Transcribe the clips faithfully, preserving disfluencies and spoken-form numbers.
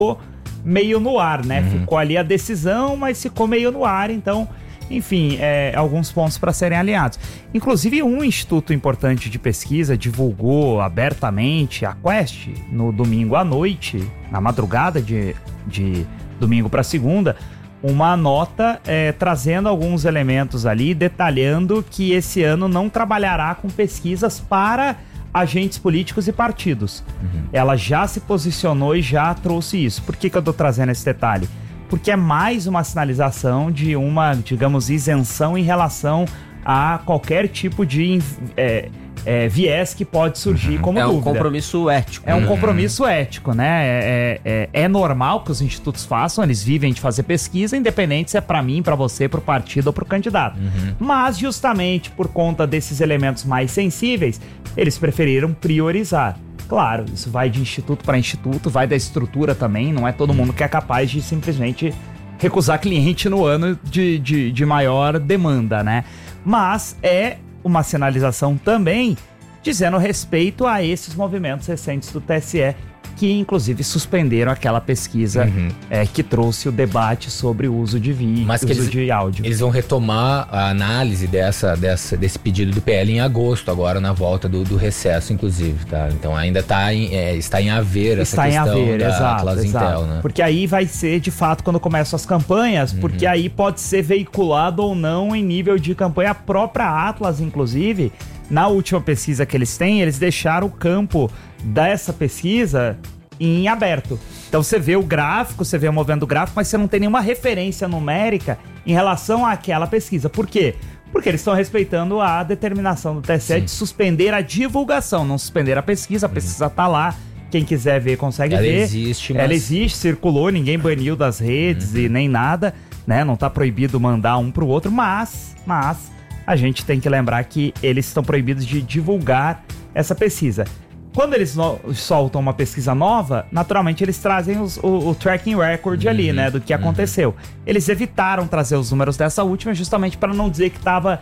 meio no ar, né? Uhum. Ficou ali a decisão, mas ficou meio no ar, então, enfim, é, alguns pontos para serem alinhados. Inclusive, um instituto importante de pesquisa divulgou abertamente a Quest no domingo à noite, na madrugada de, de domingo para segunda, uma nota é, trazendo alguns elementos ali, detalhando que esse ano não trabalhará com pesquisas para agentes políticos e partidos. Uhum. Ela já se posicionou e já trouxe isso. Por que que eu tô trazendo esse detalhe? Porque é mais uma sinalização de uma, digamos, isenção em relação a qualquer tipo de é, é, viés que pode surgir como é dúvida. É um compromisso ético. É um compromisso ético, né? É, é, é normal que os institutos façam, eles vivem de fazer pesquisa, independente se é pra mim, pra você, pro partido ou pro candidato. Uhum. Mas, justamente por conta desses elementos mais sensíveis, eles preferiram priorizar. Claro, isso vai de instituto para instituto, vai da estrutura também, não é todo mundo que é capaz de simplesmente recusar cliente no ano de, de, de maior demanda, né? Mas é uma sinalização também dizendo respeito a esses movimentos recentes do T S E, que inclusive suspenderam aquela pesquisa uhum. é, que trouxe o debate sobre o uso de vídeo, Mas uso eles, de áudio. Eles vão retomar a análise dessa, dessa, desse pedido do P L em agosto, agora na volta do, do recesso, inclusive, tá? Então ainda tá em, é, está em haver essa está questão em haver, da exato, Atlas exato. Intel, né? Porque aí vai ser, de fato, quando começam as campanhas, uhum. porque aí pode ser veiculado ou não em nível de campanha. A própria Atlas, inclusive, na última pesquisa que eles têm, eles deixaram o campo dessa pesquisa em aberto. Então você vê o gráfico, você vê o movimento do gráfico, mas você não tem nenhuma referência numérica em relação àquela pesquisa. Por quê? Porque eles estão respeitando a determinação do T S E Sim. de suspender a divulgação, não suspender a pesquisa. A pesquisa está lá, quem quiser ver consegue Ela ver. Ela existe, mas... Ela existe, circulou, ninguém baniu das redes uhum. e nem nada, né? Não está proibido mandar um pro outro, mas, mas a gente tem que lembrar que eles estão proibidos de divulgar essa pesquisa. Quando eles no- soltam uma pesquisa nova, naturalmente eles trazem os, o, o tracking record uhum, ali, né, do que aconteceu. Uhum. Eles evitaram trazer os números dessa última justamente para não dizer que estava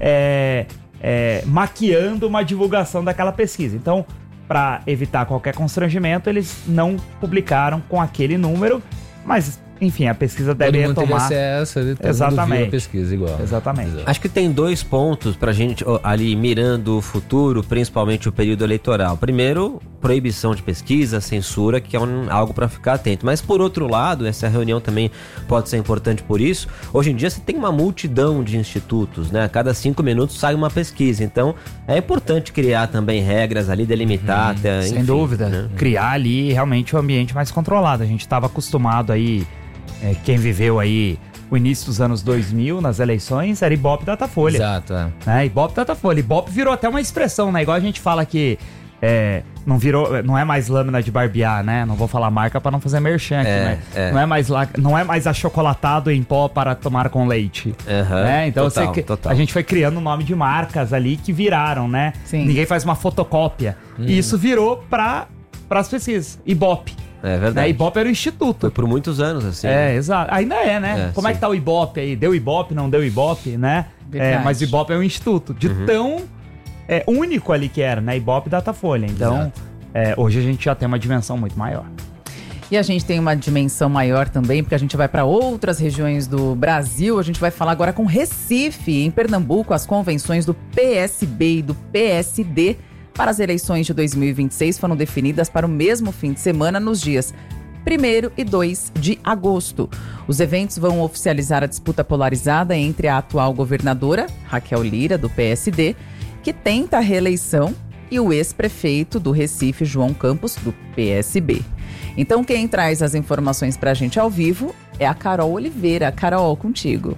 é, é, maquiando uma divulgação daquela pesquisa. Então, para evitar qualquer constrangimento, eles não publicaram com aquele número, mas... Enfim, a pesquisa deve todo mundo retomar. Teria acesso, todo Exatamente. mundo viu a pesquisa igual. Exatamente. Exato. Acho que tem dois pontos pra gente ó, ali mirando o futuro, principalmente o período eleitoral. Primeiro, proibição de pesquisa, censura, que é um, algo pra ficar atento. Mas por outro lado, essa reunião também pode ser importante por isso. Hoje em dia você tem uma multidão de institutos, né? A cada cinco minutos sai uma pesquisa. Então é importante criar também regras ali, delimitar hum, até. Sem enfim, dúvida. Né? Criar ali realmente um ambiente mais controlado. A gente estava acostumado aí. É, quem viveu aí o início dos anos dois mil nas eleições era Ibope Datafolha. Exato, é. Né? Ibope Datafolha. Ibope virou até uma expressão, né? Igual a gente fala que é, não virou, não é mais lâmina de barbear, né? Não vou falar marca para não fazer merchan aqui, É, né? é. Não é mais lá, não é mais achocolatado em pó para tomar com leite. Uhum, né? Então total, você, total. a gente foi criando o nome de marcas ali que viraram, né? Sim. Ninguém faz uma fotocópia. Hum. E isso virou para as pesquisas. Ibope. É verdade. Né? Ibope era o instituto. Foi por muitos anos, assim. É, né? exato. Ainda é, né? É, Como é sim. que tá o Ibope aí? Deu Ibope, não deu Ibope, né? Verdade. É, mas o Ibope é um instituto. De Uhum. tão é, único ali que era, né? Ibope e Datafolha. Então, é, hoje a gente já tem uma dimensão muito maior. E a gente tem uma dimensão maior também, porque a gente vai para outras regiões do Brasil. A gente vai falar agora com Recife, em Pernambuco, as convenções do P S B e do P S D para as eleições de dois mil e vinte e seis foram definidas para o mesmo fim de semana nos dias primeiro e dois de agosto. Os eventos vão oficializar a disputa polarizada entre a atual governadora, Raquel Lira, do P S D, que tenta a reeleição, e o ex-prefeito do Recife, João Campos, do P S B. Então, quem traz as informações para a gente ao vivo é a Carol Oliveira. Carol, contigo.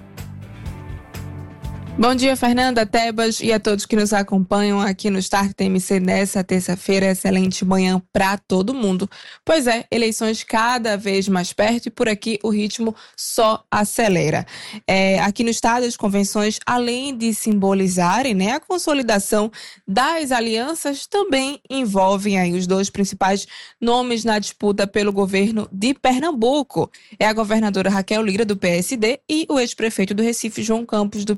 Bom dia, Fernanda, Tebas e a todos que nos acompanham aqui no Start T M C nessa terça-feira. Excelente manhã para todo mundo. Pois é, eleições cada vez mais perto e por aqui o ritmo só acelera. É, aqui no estado, as convenções, além de simbolizarem, né, a consolidação das alianças, também envolvem aí os dois principais nomes na disputa pelo governo de Pernambuco. É a governadora Raquel Lira, do P S D, e o ex-prefeito do Recife, João Campos, do P S B,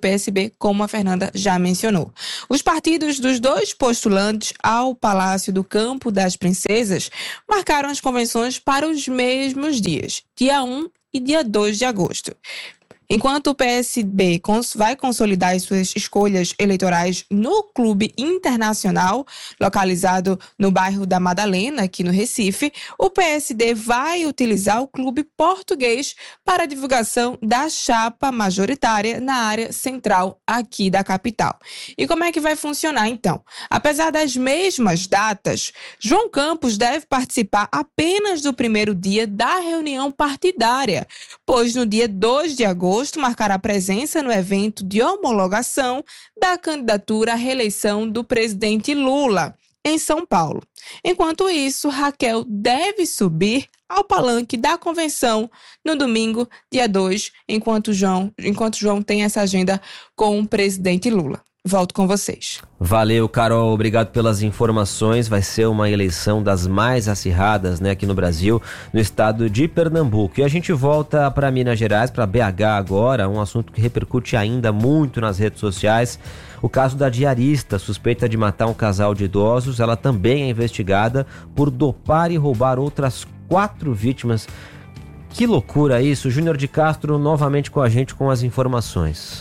B, como a Fernanda já mencionou. Os partidos dos dois postulantes ao Palácio do Campo das Princesas marcaram as convenções para os mesmos dias, dia um e dia dois de agosto. Enquanto o P S B vai consolidar as suas escolhas eleitorais no Clube Internacional, localizado no bairro da Madalena, aqui no Recife, o P S D vai utilizar o Clube Português para a divulgação da chapa majoritária na área central aqui da capital. E como é que vai funcionar, então? Apesar das mesmas datas, João Campos deve participar apenas do primeiro dia da reunião partidária, pois no dia dois de agosto marcará presença no evento de homologação da candidatura à reeleição do presidente Lula, em São Paulo. Enquanto isso, Raquel deve subir ao palanque da convenção no domingo, dia dois, enquanto João, enquanto João tem essa agenda com o presidente Lula. Volto com vocês. Valeu, Carol. Obrigado pelas informações. Vai ser uma eleição das mais acirradas, né, aqui no Brasil, no estado de Pernambuco. E a gente volta para Minas Gerais, para B H agora, um assunto que repercute ainda muito nas redes sociais. O caso da diarista, suspeita de matar um casal de idosos. Ela também é investigada por dopar e roubar outras quatro vítimas. Que loucura isso. Júnior de Castro novamente com a gente com as informações.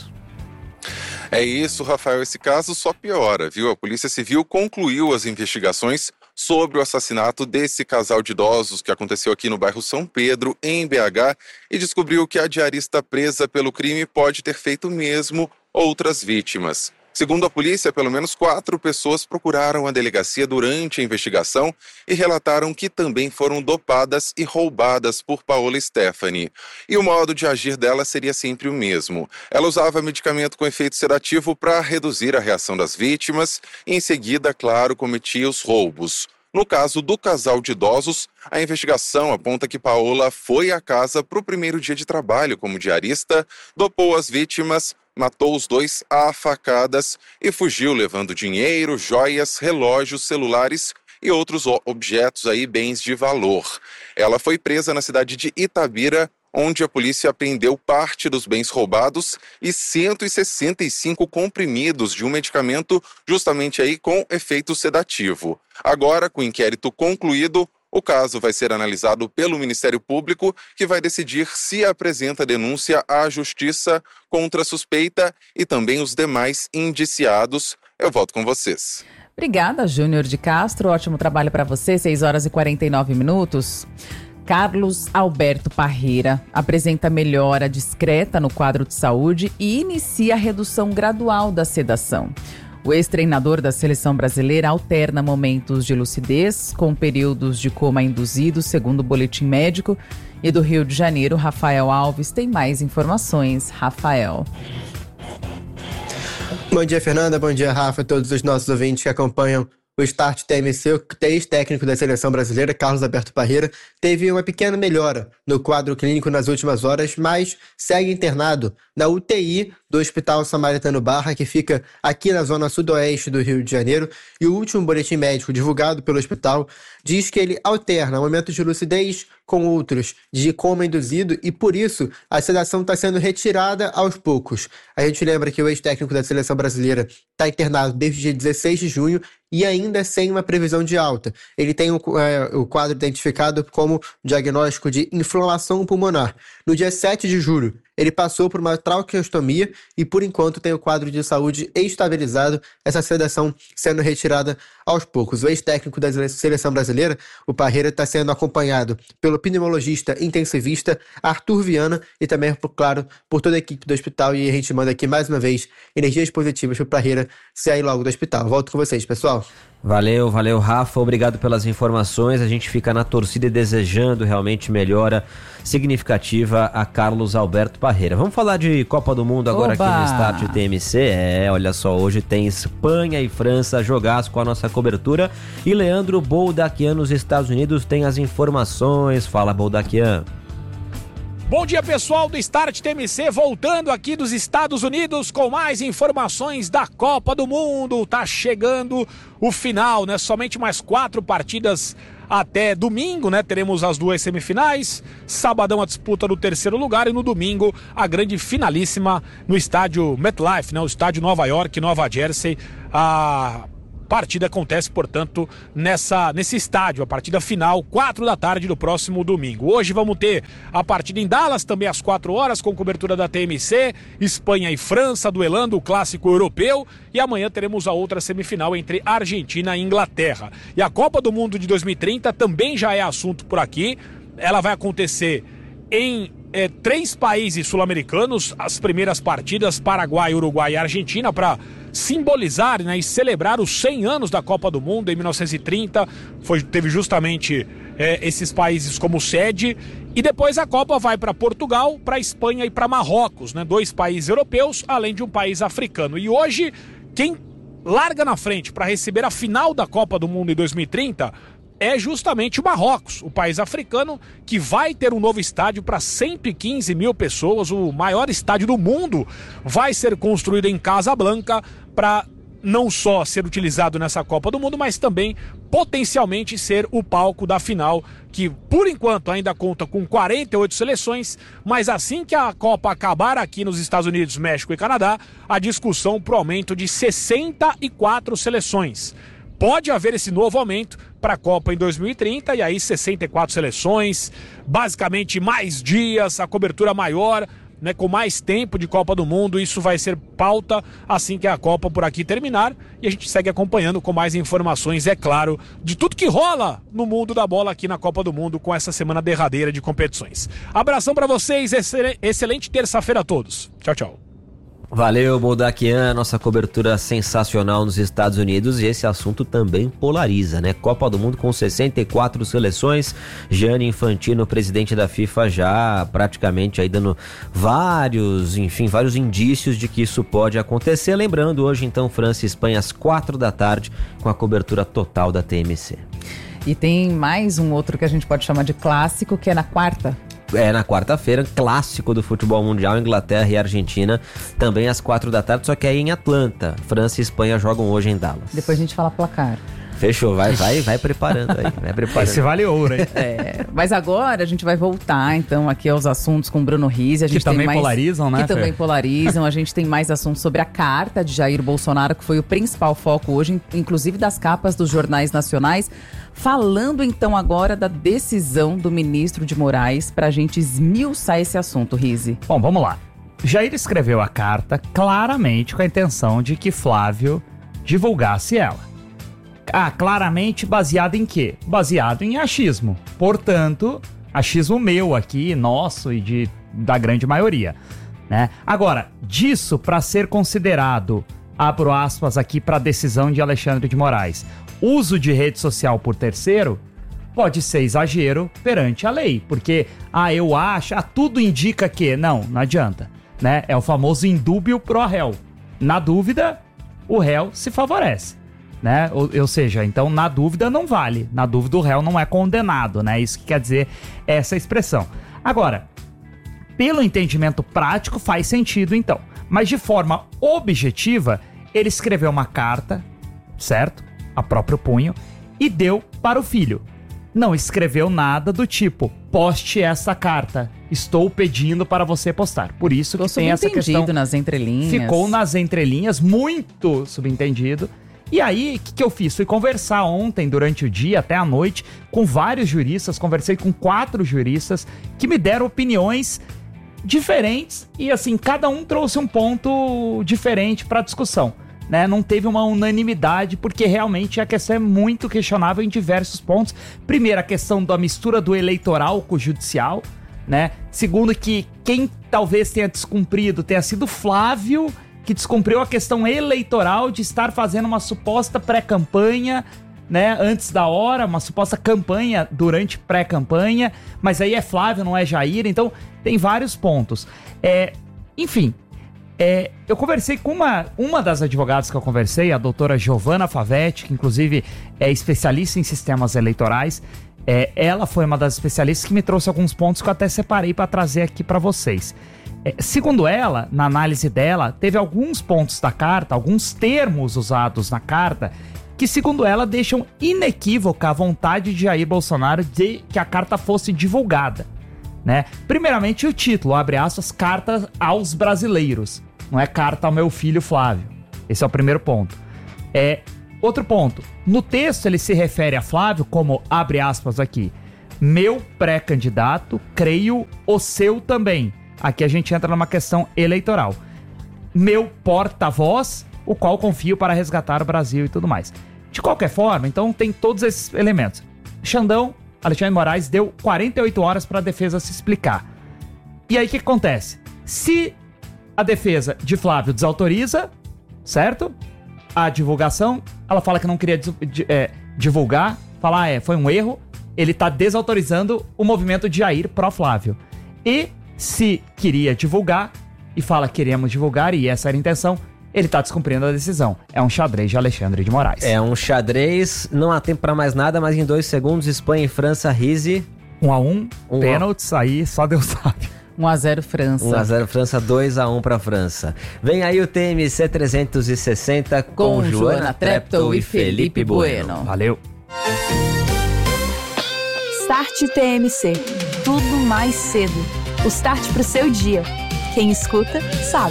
É isso, Rafael, esse caso só piora, viu? A Polícia Civil concluiu as investigações sobre o assassinato desse casal de idosos que aconteceu aqui no bairro São Pedro, em B H, e descobriu que a diarista presa pelo crime pode ter feito mesmo outras vítimas. Segundo a polícia, pelo menos quatro pessoas procuraram a delegacia durante a investigação e relataram que também foram dopadas e roubadas por Paola Stephanie. E o modo de agir dela seria sempre o mesmo. Ela usava medicamento com efeito sedativo para reduzir a reação das vítimas e, em seguida, claro, cometia os roubos. No caso do casal de idosos, a investigação aponta que Paola foi à casa para o primeiro dia de trabalho como diarista, dopou as vítimas, matou os dois a facadas e fugiu levando dinheiro, joias, relógios, celulares e outros objetos aí, bens de valor. Ela foi presa na cidade de Itabira, onde a polícia apreendeu parte dos bens roubados e cento e sessenta e cinco comprimidos de um medicamento justamente aí com efeito sedativo. Agora, com o inquérito concluído, o caso vai ser analisado pelo Ministério Público, que vai decidir se apresenta denúncia à Justiça contra a suspeita e também os demais indiciados. Eu volto com vocês. Obrigada, Júnior de Castro. Ótimo trabalho para você. seis horas e quarenta e nove minutos. Carlos Alberto Parreira apresenta melhora discreta no quadro de saúde e inicia a redução gradual da sedação. O ex-treinador da seleção brasileira alterna momentos de lucidez com períodos de coma induzido, segundo o boletim médico. E do Rio de Janeiro, Rafael Alves tem mais informações. Rafael. Bom dia, Fernanda. Bom dia, Rafa. Todos os nossos ouvintes que acompanham o Start T M C, o ex-técnico da seleção brasileira, Carlos Alberto Parreira, teve uma pequena melhora no quadro clínico nas últimas horas, mas segue internado na U T I do Hospital Samaritano Barra, que fica aqui na zona sudoeste do Rio de Janeiro. E o último boletim médico divulgado pelo hospital diz que ele alterna momentos de lucidez com outros de coma induzido e, por isso, a sedação está sendo retirada aos poucos. A gente lembra que o ex-técnico da seleção brasileira está internado desde o dia dezesseis de junho e ainda sem uma previsão de alta. Ele tem o, é, o quadro identificado como diagnóstico de inflamação pulmonar. No dia sete de julho, ele passou por uma traqueostomia e, por enquanto, tem o quadro de saúde estabilizado, essa sedação sendo retirada aos poucos. O ex-técnico da seleção brasileira, o Parreira, está sendo acompanhado pelo pneumologista intensivista Arthur Viana e também, claro, por toda a equipe do hospital. E a gente manda aqui, mais uma vez, energias positivas para o Parreira sair logo do hospital. Volto com vocês, pessoal. Valeu, valeu, Rafa. Obrigado pelas informações. A gente fica na torcida e desejando realmente melhora significativa a Carlos Alberto Parreira. Vamos falar de Copa do Mundo agora. Oba! Aqui no Start T M C. É, olha só, hoje tem Espanha e França, jogaço com a nossa cobertura. E Leandro Boldaquian nos Estados Unidos tem as informações. Fala, Boldaquian. Bom dia, pessoal do Start T M C, voltando aqui dos Estados Unidos com mais informações da Copa do Mundo. Tá chegando o final, né? Somente mais quatro partidas até domingo, né? Teremos as duas semifinais, sabadão a disputa do terceiro lugar e no domingo a grande finalíssima no estádio MetLife, né? O estádio Nova York, Nova Jersey. A partida acontece, portanto, nessa, nesse estádio, a partida final, quatro da tarde do próximo domingo. Hoje vamos ter a partida em Dallas, também às quatro horas, com cobertura da T M C, Espanha e França, duelando o clássico europeu, e amanhã teremos a outra semifinal entre Argentina e Inglaterra. E a Copa do Mundo de dois mil e trinta também já é assunto por aqui, ela vai acontecer em é, três países sul-americanos, as primeiras partidas, Paraguai, Uruguai e Argentina, para simbolizar, né, e celebrar os cem anos da Copa do Mundo em mil novecentos e trinta, foi, teve justamente é, esses países como sede, e depois a Copa vai para Portugal, para Espanha e para Marrocos, né, dois países europeus, além de um país africano. E hoje, quem larga na frente para receber a final da Copa do Mundo em dois mil e trinta é justamente o Marrocos, o país africano que vai ter um novo estádio para cento e quinze mil pessoas, o maior estádio do mundo, vai ser construído em Casablanca para não só ser utilizado nessa Copa do Mundo, mas também potencialmente ser o palco da final, que por enquanto ainda conta com quarenta e oito seleções, mas assim que a Copa acabar aqui nos Estados Unidos, México e Canadá, a discussão para o aumento de sessenta e quatro seleções. Pode haver esse novo aumento para a Copa em dois mil e trinta, e aí sessenta e quatro seleções, basicamente mais dias, a cobertura maior, né, com mais tempo de Copa do Mundo. Isso vai ser pauta assim que a Copa por aqui terminar, e a gente segue acompanhando com mais informações, é claro, de tudo que rola no mundo da bola aqui na Copa do Mundo com essa semana derradeira de competições. Abração para vocês, excelente terça-feira a todos. Tchau, tchau. Valeu, Boldaquian, nossa cobertura sensacional nos Estados Unidos, e esse assunto também polariza, né? Copa do Mundo com sessenta e quatro seleções, Gianni Infantino, presidente da FIFA, já praticamente aí dando vários, enfim, vários indícios de que isso pode acontecer. Lembrando, hoje então, França e Espanha às quatro da tarde, com a cobertura total da T M C. E tem mais um outro que a gente pode chamar de clássico, que é na quarta. É, na quarta-feira, clássico do futebol mundial, Inglaterra e Argentina, também às quatro da tarde, só que aí em Atlanta. França e Espanha jogam hoje em Dallas. Depois a gente fala placar. Fechou, vai, vai, vai preparando aí, vai preparando. Esse vale ouro, hein? É, mas agora a gente vai voltar, então, aqui aos assuntos com o Bruno Rizzi. A gente que também tem mais, polarizam, né, Que Fer? também polarizam. A gente tem mais assuntos sobre a carta de Jair Bolsonaro, que foi o principal foco hoje, inclusive das capas dos jornais nacionais. Falando, então, agora da decisão do ministro de Moraes para a gente esmiuçar esse assunto, Rizzi. Bom, vamos lá. Jair escreveu a carta claramente com a intenção de que Flávio divulgasse ela. Ah, claramente baseado em quê? Baseado em achismo. Portanto, achismo meu aqui, nosso e de, da grande maioria, né? Agora, disso para ser considerado, abro aspas aqui para a decisão de Alexandre de Moraes, uso de rede social por terceiro, pode ser exagero perante a lei. Porque, ah, eu acho, ah, tudo indica que... Não, não adianta, né? É o famoso indúbio pro réu. Na dúvida, o réu se favorece. Né? Ou, ou seja, então na dúvida não vale, na dúvida o réu não é condenado, né? Isso que quer dizer essa expressão. Agora, pelo entendimento prático faz sentido então, mas de forma objetiva ele escreveu uma carta, certo? A próprio punho, e deu para o filho. Não escreveu nada do tipo, poste essa carta, estou pedindo para você postar. Por isso Ficou que tem essa questão. nas entrelinhas. Ficou nas entrelinhas, muito subentendido. E aí, o que, que eu fiz? Fui conversar ontem, durante o dia, até a noite, com vários juristas, conversei com quatro juristas que me deram opiniões diferentes e, assim, cada um trouxe um ponto diferente para a discussão, né? Não teve uma unanimidade, porque realmente a questão é muito questionável em diversos pontos. Primeiro, a questão da mistura do eleitoral com o judicial, né? Segundo, que quem talvez tenha descumprido tenha sido Flávio, que descumpriu a questão eleitoral de estar fazendo uma suposta pré-campanha, né, antes da hora, uma suposta campanha durante pré-campanha, mas aí é Flávio, não é Jair, então tem vários pontos. É, enfim, é, eu conversei com uma, uma das advogadas que eu conversei, a doutora Giovana Favetti, que inclusive é especialista em sistemas eleitorais. É, ela foi uma das especialistas que me trouxe alguns pontos que eu até separei para trazer aqui para vocês. É, segundo ela, na análise dela, teve alguns pontos da carta, alguns termos usados na carta, que segundo ela deixam inequívoca a vontade de Jair Bolsonaro de que a carta fosse divulgada, né? Primeiramente o título, abre aspas, carta aos brasileiros, não é carta ao meu filho Flávio. Esse é o primeiro ponto. É, outro ponto, no texto ele se refere a Flávio como, abre aspas aqui, meu pré-candidato, creio o seu também. Aqui a gente entra numa questão eleitoral. Meu porta-voz, o qual confio para resgatar o Brasil e tudo mais. De qualquer forma, então tem todos esses elementos. Xandão, Alexandre de Moraes, deu quarenta e oito horas para a defesa se explicar. E aí o que acontece? Se a defesa de Flávio desautoriza, certo? A divulgação, ela fala que não queria é, divulgar, fala, ah, é, foi um erro, ele tá desautorizando o movimento de Jair pró-Flávio. E se queria divulgar, e fala que queríamos divulgar, e essa era a intenção, ele tá descumprindo a decisão. É um xadrez de Alexandre de Moraes. É um xadrez, não há tempo pra mais nada, mas em dois segundos, Espanha e França, Rise. um a um, Um pênaltis, aí só Deus sabe. um a zero França. um a zero França, dois a um pra França. Vem aí o T M C trezentos e sessenta com, Com Joana Joana Treptow Treptow e e Felipe Felipe Bueno. Bueno. Valeu. Start T M C. Tudo mais cedo. O start pro seu dia. Quem escuta, sabe.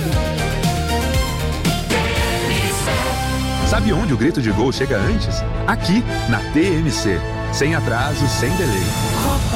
Sabe onde o grito de gol chega antes? Aqui, na T M C. Sem atraso, sem delay.